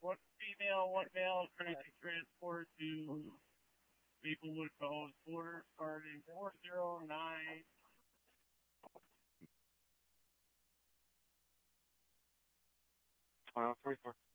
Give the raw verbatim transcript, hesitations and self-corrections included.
What female, what male trying to transport to Maplewood Cove border starting four zero nine. Twelve forty-four.